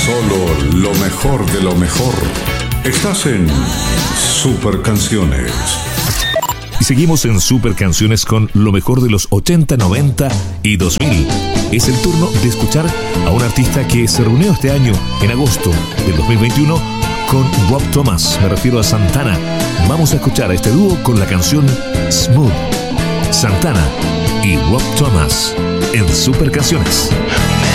Solo lo mejor de lo mejor. Estás en Super Canciones. Y seguimos en Super Canciones con lo mejor de los 80, 90 y 2000. Es el turno de escuchar a un artista que se reunió este año, en agosto del 2021, con Rob Thomas. Me refiero a Santana. Vamos a escuchar a este dúo con la canción Smooth. Santana y Rob Thomas en Super Canciones.